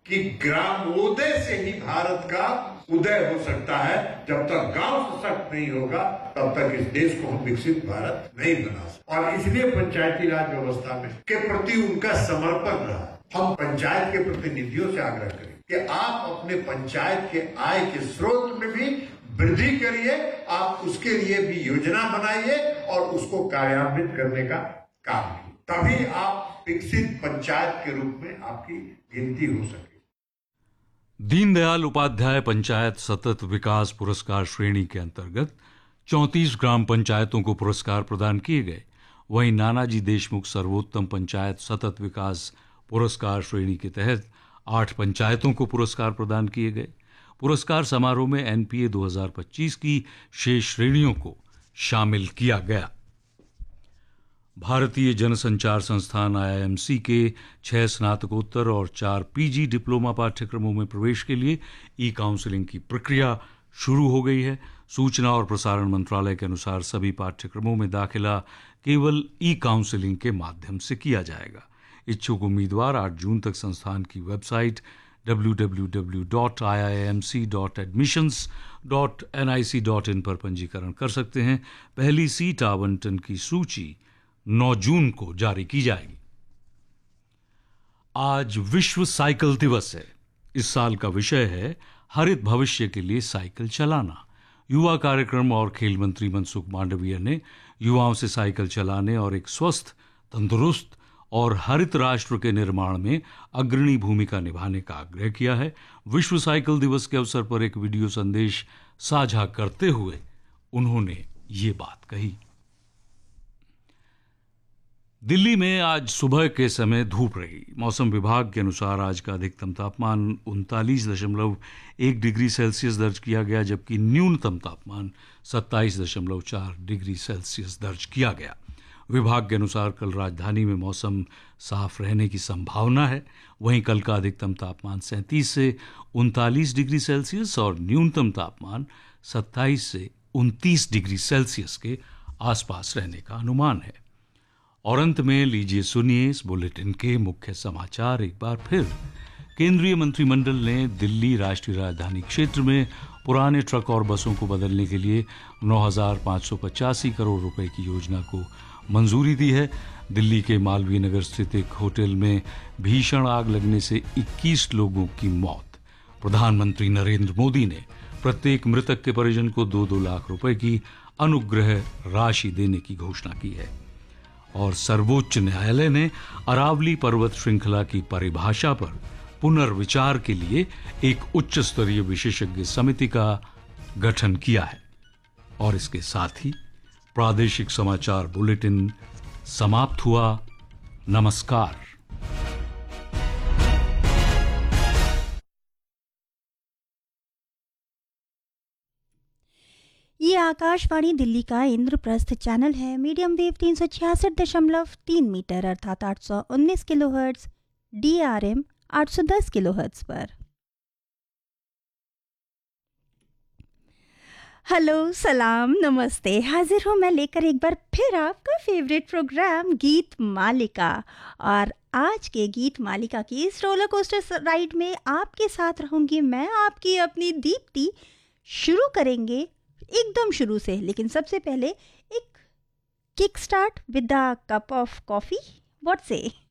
कि ग्रामोदय से ही भारत का उदय हो सकता है। जब तक गांव सशक्त नहीं होगा तब तक इस देश को हम विकसित भारत नहीं बना सकते। और इसलिए पंचायती राज व्यवस्था में के प्रति उनका समर्पण रहा। हम पंचायत के प्रतिनिधियों से आग्रह करें कि आप अपने पंचायत के आय के स्रोत में भी वृद्धि करिए, आप उसके लिए भी योजना बनाइए और उसको कार्यान्वित करने का काम कीजिए। तभी आप विकसित पंचायत के रूप में आपकी गिनती हो सके। दीनदयाल उपाध्याय पंचायत सतत विकास पुरस्कार श्रेणी के अंतर्गत 34 ग्राम पंचायतों को पुरस्कार प्रदान किए गए। वहीं नानाजी देशमुख सर्वोत्तम पंचायत सतत विकास पुरस्कार श्रेणी के तहत 8 पंचायतों को पुरस्कार प्रदान किए गए। पुरस्कार समारोह में एनपीए 2025 की शेष श्रेणियों को शामिल किया गया। भारतीय जनसंचार संस्थान आईआईएमसी के 6 स्नातकोत्तर और 4 पीजी डिप्लोमा पाठ्यक्रमों में प्रवेश के लिए ई काउंसलिंग की प्रक्रिया शुरू हो गई है। सूचना और प्रसारण मंत्रालय के अनुसार सभी पाठ्यक्रमों में दाखिला केवल ई काउंसलिंग के माध्यम से किया जाएगा। इच्छुक उम्मीदवार 8 जून तक संस्थान की वेबसाइट www.iimc.admissions.nic.in पर पंजीकरण कर सकते हैं। पहली सीट आवंटन की सूची 9 जून को जारी की जाएगी। आज विश्व साइकिल दिवस है। इस साल का विषय है हरित भविष्य के लिए साइकिल चलाना। युवा कार्यक्रम और खेल मंत्री मनसुख मांडविया ने युवाओं से साइकिल चलाने और एक स्वस्थ, तंदुरुस्त और हरित राष्ट्र के निर्माण में अग्रणी भूमिका निभाने का आग्रह किया है। विश्व साइकिल दिवस के अवसर पर एक वीडियो संदेश साझा करते हुए उन्होंने ये बात कही। दिल्ली में आज सुबह के समय धूप रही। मौसम विभाग के अनुसार आज का अधिकतम तापमान 39.1 डिग्री सेल्सियस दर्ज किया गया, जबकि न्यूनतम तापमान 27.4 डिग्री सेल्सियस दर्ज किया गया। विभाग के अनुसार कल राजधानी में मौसम साफ रहने की संभावना है। वहीं कल का अधिकतम तापमान 37 से 39 डिग्री सेल्सियस और न्यूनतम तापमान 27 से 29 डिग्री सेल्सियस के आसपास रहने का अनुमान है। और अंत में लीजिए सुनिए इस बुलेटिन के मुख्य समाचार एक बार फिर। केंद्रीय मंत्रिमंडल ने दिल्ली राष्ट्रीय राजधानी क्षेत्र में पुराने ट्रक और बसों को बदलने के लिए 9,585 करोड़ रुपए की योजना को मंजूरी दी है। दिल्ली के मालवीय नगर स्थित एक होटल में भीषण आग लगने से 21 लोगों की मौत। प्रधानमंत्री नरेंद्र मोदी ने प्रत्येक मृतक के परिजन को 2-2 लाख रुपए की अनुग्रह राशि देने की घोषणा की है। और सर्वोच्च न्यायालय ने अरावली पर्वत श्रृंखला की परिभाषा पर पुनर्विचार के लिए एक उच्च स्तरीय विशेषज्ञ समिति का गठन किया है। और इसके साथ ही प्रादेशिक समाचार बुलेटिन समाप्त हुआ। नमस्कार। ये आकाशवाणी दिल्ली का इंद्रप्रस्थ चैनल है। मीडियम वेव 366.3 मीटर अर्थात 819 किलोहर्ट्ज, DRM 810 किलोहर्ट्ज पर। हेलो, सलाम, नमस्ते। हाजिर हूँ मैं लेकर एक बार फिर आपका फेवरेट प्रोग्राम गीत मालिका। और आज के गीत मालिका की इस रोलर कोस्टर राइड में आपके साथ रहूंगी मैं, आपकी अपनी दीप्ति। शुरू करेंगे एकदम शुरू से, लेकिन सबसे पहले एक kick start with the cup of coffee. What से?